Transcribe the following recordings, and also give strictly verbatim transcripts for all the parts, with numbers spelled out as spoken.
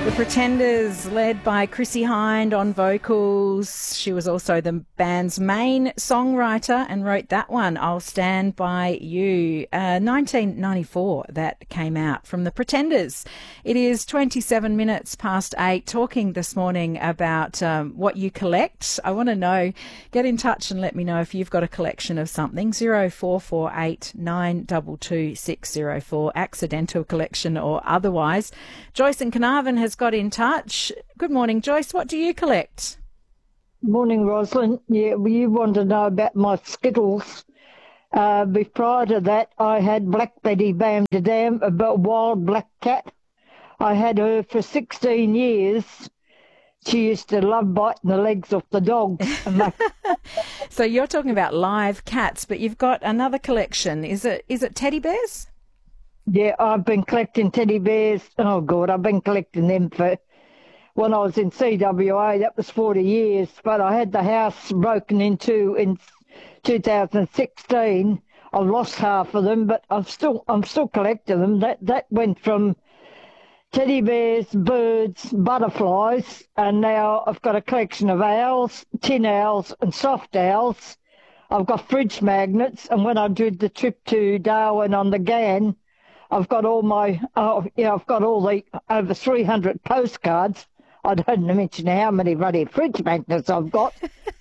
The Pretenders, led by Chrissie Hynde on vocals. She was also the band's main songwriter and wrote that one, I'll Stand By You. Uh, nineteen ninety-four, that came out from The Pretenders. It is twenty-seven minutes past eight, talking this morning about um, what you collect. I want to know, get in touch and let me know if you've got a collection of something. zero four four eight nine two two six zero four, accidental collection or otherwise. Joyce in Carnarvon has got in touch. Good morning, Joyce. What do you collect? Morning, Rosalind. Yeah, well, you want to know about my Skittles. Uh, prior to that, I had Black Betty Bam to Dam, a wild black cat. I had her for sixteen years. She used to love biting the legs off the dogs. So you're talking about live cats, but you've got another collection. Is it is it teddy bears? Yeah, I've been collecting teddy bears. Oh, God, I've been collecting them for when I was in C W A. That was forty years. But I had the house broken into in two thousand sixteen. I've lost half of them, but I'm still I'm still collecting them. That that went from teddy bears, birds, butterflies, and now I've got a collection of owls, tin owls, and soft owls. I've got fridge magnets, and when I did the trip to Darwin on the Gan, I've got all my, oh, yeah, I've got all the over three hundred postcards. I don't mention how many bloody fridge magnets I've got.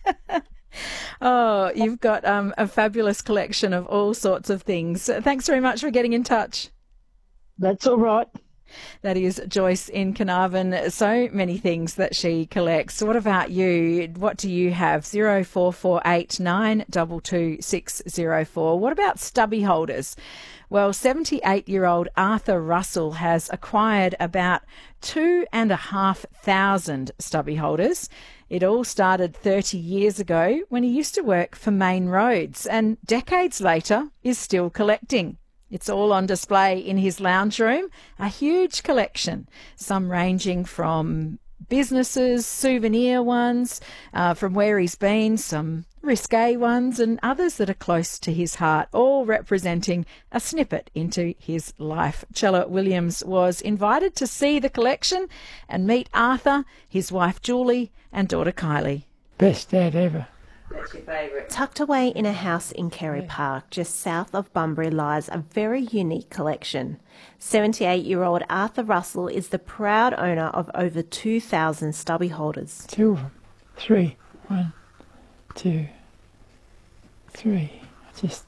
Oh, you've got um, a fabulous collection of all sorts of things. Thanks very much for getting in touch. That's all right. That is Joyce in Carnarvon. So many things that she collects. What about you? What do you have? zero four four eight nine two two six zero four. What about stubby holders? Well, seventy-eight-year-old Arthur Russell has acquired about two and a half thousand stubby holders. It all started thirty years ago when he used to work for Main Roads, and decades later is still collecting. It's all on display in his lounge room, a huge collection, some ranging from businesses, souvenir ones, uh, from where he's been, some risque ones, and others that are close to his heart, all representing a snippet into his life. Chella Williams was invited to see the collection and meet Arthur, his wife Julie, and daughter Kylie. Best dad ever. That's your favourite. Tucked away in a house in Kerry Park, just south of Bunbury, lies a very unique collection. seventy-eight-year-old Arthur Russell is the proud owner of over two thousand stubby holders. Two of them. Three. One, two, three. I just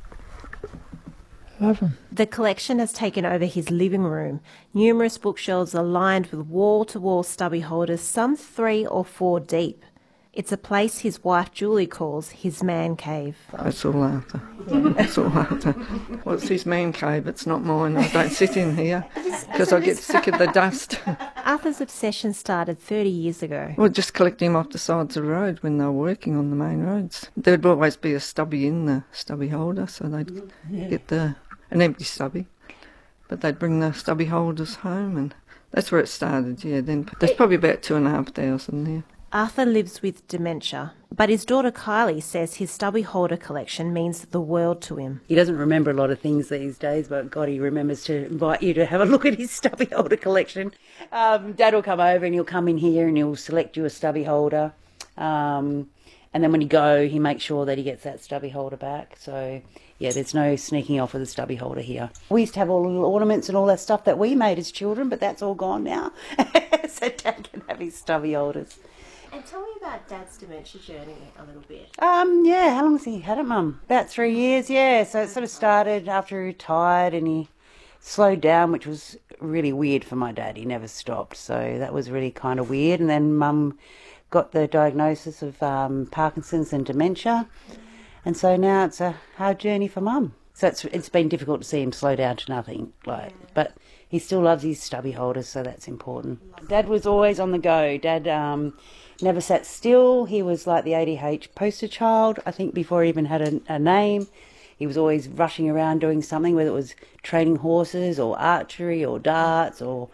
love them. The collection has taken over his living room. Numerous bookshelves are lined with wall-to-wall stubby holders, some three or four deep. It's a place his wife Julie calls his man cave. That's all Arthur. That's all Arthur. Well, it's his man cave, it's not mine. I don't sit in here because I get sick of the dust. Arthur's obsession started thirty years ago. Well, just collecting them off the sides of the road when they were working on the main roads. There'd always be a stubby in the stubby holder, so they'd yeah. get the an empty stubby. But they'd bring the stubby holders home, and that's where it started, yeah. Then there's probably about two and a half thousand there. Arthur lives with dementia, but his daughter Kylie says his stubby holder collection means the world to him. He doesn't remember a lot of things these days, but God, he remembers to invite you to have a look at his stubby holder collection. Um, Dad will come over and he'll come in here and he'll select you a stubby holder. Um, and then when you go, he makes sure that he gets that stubby holder back. So, yeah, there's no sneaking off with a stubby holder here. We used to have all the little ornaments and all that stuff that we made as children, but that's all gone now. So Dad can have his stubby holders. And tell me about Dad's dementia journey a little bit. Um, yeah, how long has he had it, Mum? About three years, yeah. So it sort of started after he retired and he slowed down, which was really weird for my dad. He never stopped, so that was really kind of weird. And then Mum got the diagnosis of um, Parkinson's and dementia. And so now it's a hard journey for Mum. So it's it's been difficult to see him slow down to nothing, like, but he still loves his stubby holders, so that's important. Dad was always on the go. Dad um, never sat still. He was like the A D H poster child, I think, before he even had a, a name. He was always rushing around doing something, whether it was training horses or archery or darts or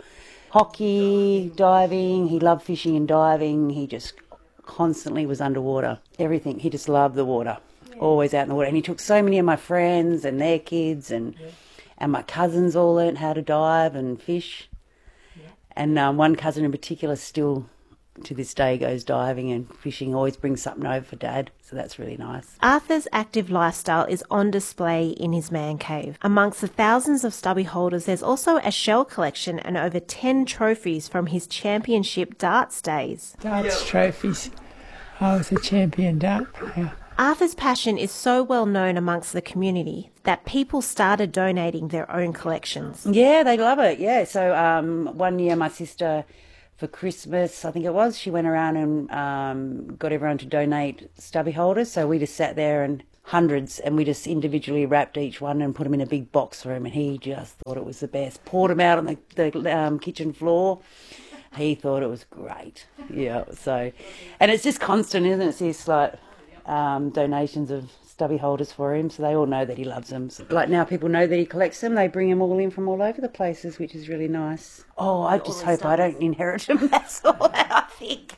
hockey, diving. He loved fishing and diving. He just constantly was underwater. Everything. He just loved the water. Always out in the water. And he took so many of my friends and their kids and... Yeah. And my cousins all learnt how to dive and fish. Yeah. And um, one cousin in particular still, to this day, goes diving and fishing, always brings something over for Dad, so that's really nice. Arthur's active lifestyle is on display in his man cave. Amongst the thousands of stubby holders, there's also a shell collection and over ten trophies from his championship darts days. Darts trophies. I was a champion dart player. Arthur's passion is so well known amongst the community that people started donating their own collections. Yeah, they love it, yeah. So um, one year my sister, for Christmas, I think it was, she went around and um, got everyone to donate stubby holders. So we just sat there and hundreds, and we just individually wrapped each one and put them in a big box for him, and he just thought it was the best. Poured them out on the, the um, kitchen floor. He thought it was great. Yeah, so, and it's just constant, isn't it? It's just like um, donations of stubby holders for him, so they all know that he loves them. So, like now people know that he collects them, they bring them all in from all over the places, which is really nice. Oh, I just hope I don't inherit them, that's all I think.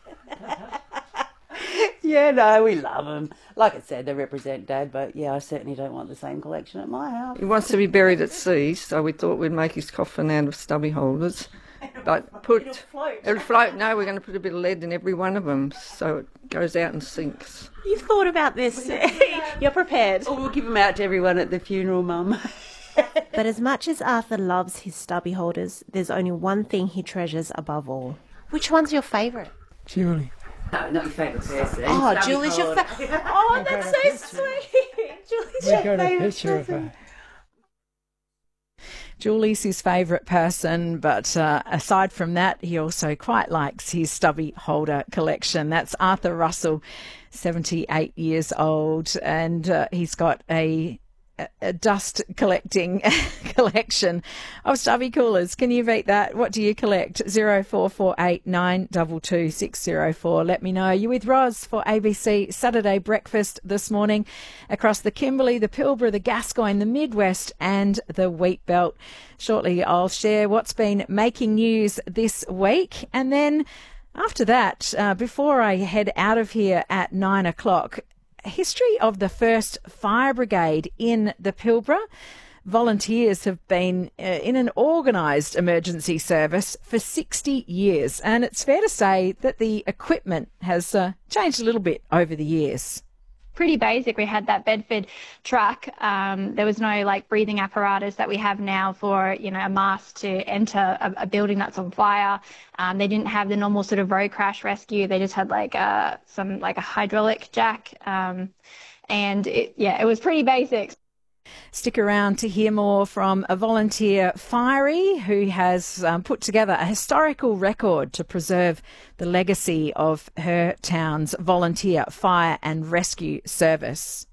Yeah, no, we love them. Like I said, they represent Dad, but yeah, I certainly don't want the same collection at my house. He wants to be buried at sea, so we thought we'd make his coffin out of stubby holders. But put It'll float. It'll float. No, we're going to put a bit of lead in every one of them, so it goes out and sinks. You've thought about this. You're prepared. Or we'll give them out to everyone at the funeral, Mum. But as much as Arthur loves his stubby holders, there's only one thing he treasures above all. Which one's your favourite? Julie. No, not your favourite person. Oh, Julie's your favourite. Oh, that's so sweet. Julie's We your got a favourite picture of person. her. Julie's his favourite person, but uh, aside from that, he also quite likes his stubby holder collection. That's Arthur Russell, seventy-eight years old, and uh, he's got a, a dust collecting collection of stubby coolers. Can you beat that? What do you collect? zero four four eight nine two two six zero four. Let me know. You're with Roz for A B C Saturday Breakfast this morning across the Kimberley, the Pilbara, the Gascoyne, the Midwest and the Wheat Belt. Shortly I'll share what's been making news this week, and then after that, uh, before I head out of here at nine o'clock, history of the first fire brigade in the Pilbara. Volunteers have been uh, in an organised emergency service for sixty years, and it's fair to say that the equipment has uh, changed a little bit over the years. Pretty basic. We had that Bedford truck. Um, there was no like breathing apparatus that we have now for, you know, a mask to enter a, a building that's on fire. Um, they didn't have the normal sort of road crash rescue. They just had like a, some like a hydraulic jack. Um, and it, yeah, it was pretty basic. Stick around to hear more from a volunteer, Fiery, who has um, put together a historical record to preserve the legacy of her town's volunteer fire and rescue service.